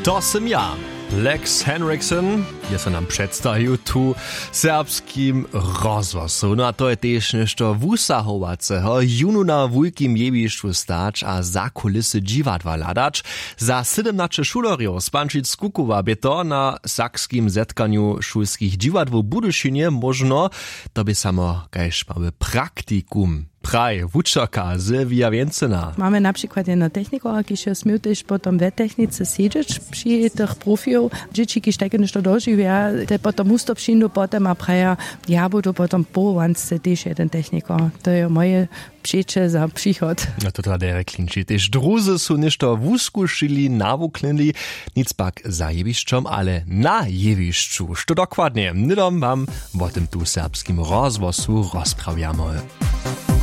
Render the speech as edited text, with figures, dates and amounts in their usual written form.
To sam ja. Lex Henriksen je so nam przedstawił tu serbskim rozwosu. No a to je też nešto wusahovaceho, junu na wujkim jebiszczu stać a za kulisy dziwadła ladać. Za 17 šulerjów z Pančic Kukowa by to na sakskim zetkaniu szulskich dziwadł w Budyszynie można, to by samo kajż mamy praktikum. Praj, wučaka, Sylwia Więcyna. Mamy na przykład jedno technikora, ki się smił też potom we technice siedzieć przy tych profil. Dzieci, ki takie nešto dożivia, te potom usto przyjdą potem a praja, ja budu potom połowance też jeden technikor. To je moje przyjście za przychod. No to teda reklinči. Tež druzy su nešto wuskušili, nawuklinili, nic pak za jewiščom, ale na jewišču. Što dokładnie, nidom wam o tym tu serbskim rozwosu rozprawiamy.